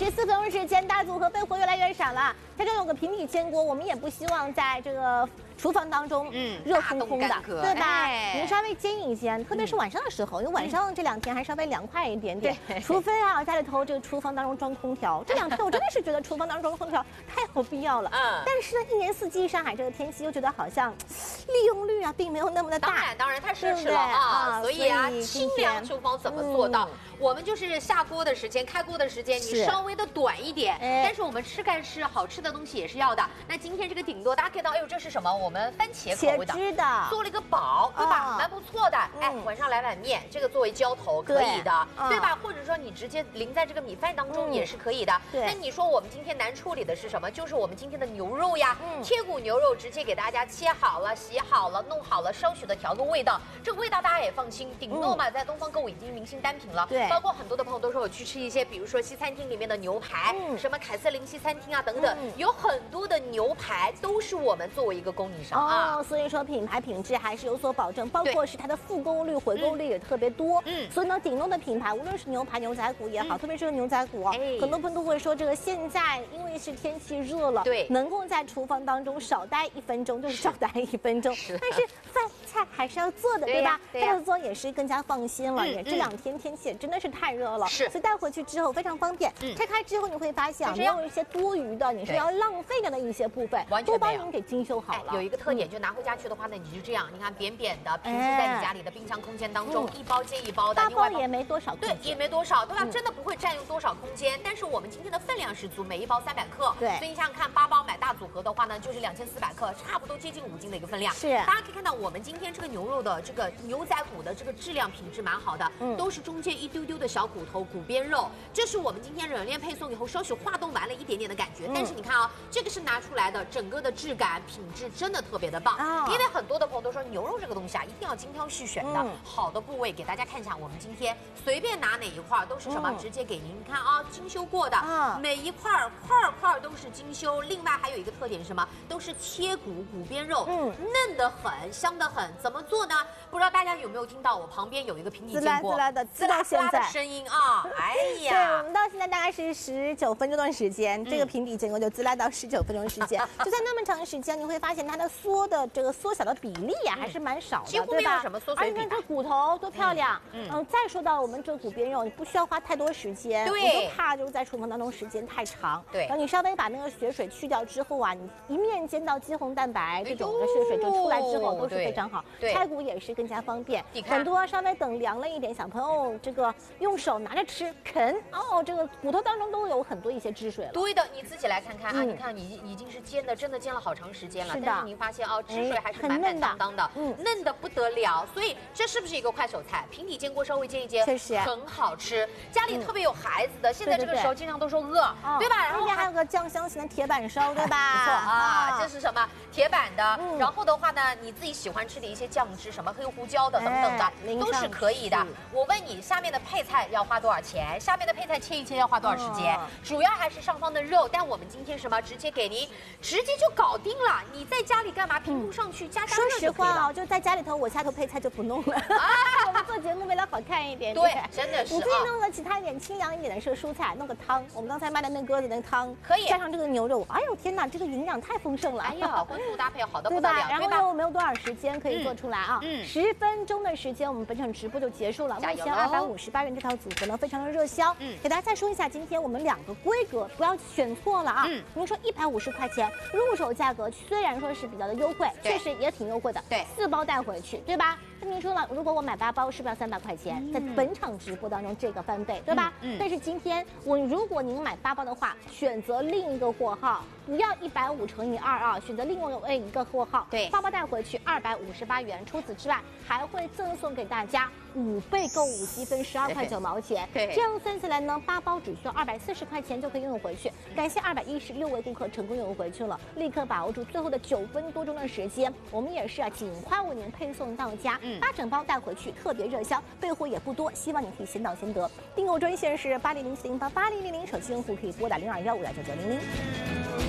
54分钟时间，大组合备货越来越少了。它这有个平底煎锅，我们也不希望在这个厨房当中热烘烘的，对吧？你稍微煎一煎，特别是晚上的时候，因为晚上这2天还稍微凉快一点点。除非啊，家里头这个厨房当中装空调，这2天我真的是觉得厨房当中装空调太有必要了。但是呢，一年四季上海这个天气又觉得好像利用率啊并没有那么的大。 当然太奢侈了啊！所以啊，清凉厨房怎么做到？我们就是下锅的时间、开锅的时间，你稍微的短一点，但是我们吃干吃好吃的东西也是要的。那今天这个顶多大家看到，哎呦，这是什么？我们番茄口味的，做了一个煲，对吧？蛮不错的。哎，晚上来碗面，这个作为浇头可以的，对吧？或者说你直接淋在这个米饭当中也是可以的。那你说我们今天难处理的是什么？就是我们今天的牛肉呀，贴骨牛肉直接给大家切好了、洗好了、弄好了，稍许的调个味道。这个味道大家也放心，顶多嘛，在东方购物已经明星单品了。对。包括很多的朋友都说我去吃一些，比如说西餐厅里面的牛排，什么凯瑟琳西餐厅啊等等，有很多的牛排都是我们作为一个供应商啊。 所以说品牌品质还是有所保证，包括是它的复购率、回购率也特别多。所以呢，顶弄的品牌，无论是牛排、牛仔骨也好，特别是牛仔骨啊，很多朋友都会说，这个现在因为是天气热了，对，能够在厨房当中少待1分钟就是少待1分钟，但是饭菜还是要做的，对吧？这样做也是更加放心了。也这2天天气真的是太热了，所以带回去之后非常方便。拆开之后你会发现，没有一些多余的，你是要浪费掉的一些部分，都帮您给精修好了。 有一个特点，就拿回家去的话呢，你就这样，你看扁扁的，平时在你家里的冰箱空间当中，一包接一包的， 8包也没多少， 对，也没多少，对吧？真的不会占用多少空间。但是我们今天的分量是足，每一包300克，对，所以你想想看，8包买大组合的话呢，就是2400克，差不多接近5斤的一个分量。是，大家可以看到，我们今天这个牛肉的这个牛仔骨的这个质量品质蛮好的，都是中间一丢丢的小骨头骨边肉，这是我们今天冷链配送以后稍许化冻完了一点点的感觉。但是你看啊，这个是拿出来的，整个的质感品质真的特别的棒。因为很多的朋友都说牛肉这个东西啊，一定要精挑细选的，好的部位给大家看一下。我们今天随便拿哪一块都是什么，直接给您看啊，精修过的，每一块都是精修。另外还有一个特点是什么？都是切骨骨边肉，嫩得很，香得很。怎么做呢？不知道大家有没有听到我旁边有一个平底煎锅， 滋啦的声音啊！哎呀， 对，我们到现在大概是19分钟的时间，这个平底煎锅就滋啦到19分钟时间，就在那么长时间，你会发现它的缩小的比例呀还是蛮少的， 几乎没有什么缩水比。 而且这骨头多漂亮，再说到我们这个骨边肉，你不需要花太多时间， 对， 我就怕就是在厨房当中时间太长，对，然后你稍微把那个血水去掉之后啊，你一面煎到肌红蛋白这种的血水就出来之后都是非常好，拆骨也是更加方便。很多稍微等凉了一点，小朋友这个用手拿着吃啃哦，这个骨头当中都有很多一些汁水了。 对的，你自己来看看啊，你看你已经是煎的，真的煎了好长时间了，但是您发现哦，汁水还是满满当当的，嫩的不得了。所以这是不是一个快手菜？平底煎锅稍微煎一煎，确实很好吃。家里特别有孩子的，现在这个时候经常都说饿，对吧？然后还有个酱香型的铁板烧，对吧？ 没错啊，这是什么铁板的？然后的话呢，你自己喜欢吃的一些酱汁，什么黑胡椒的等等的，都是可以的。我问你，下面的配菜要花多少钱？下面的配菜切一切要花多少时间？主要还是上方的肉，但我们今天什么直接给您，直接就搞定了。你在家里干嘛？平铺上去加热就可以了。 说实话啊，就在家里头，我下头配菜就不弄了。我们做节目为了好看一点， 对，真的是。 你自己弄个其他一点清凉一点的是蔬菜，弄个汤。我们刚才卖的那鸽子那汤可以， 加上这个牛肉，哎呦天哪，这个营养太丰盛了。 哎呀，荤素搭配好的不得了， 然后又没有多少时间可以做出来啊。10分钟的时间，我们本场直播就结束了。目前258元这套组合呢，非常的热销。给大家再说一下，今天我们2个规格不要选错了啊。您说150块钱入手价格，虽然说是比较的优惠，确实也挺优惠的。对，4包带回去，对吧？那您说了，如果我买8包，是不是要300块钱？在本场直播当中，这个翻倍，对吧？但是今天如果您买8包的话，选择另一个货号，不要150乘以2啊，选择另外一个货号，对，8包带回去258元。除此之外，还会赠送给大家5倍购物积分12块9毛钱。对，这样算下来呢，8包只需要240块钱就可以拥有回去。感谢216位顾客成功拥有回去了，立刻把握住最后的9分多钟的时间，我们也是尽快为您配送到家。8整包带回去，特别热销，备货也不多，希望你可以先到先得。订购专线是8007088000，手机用户可以拨打0215299900。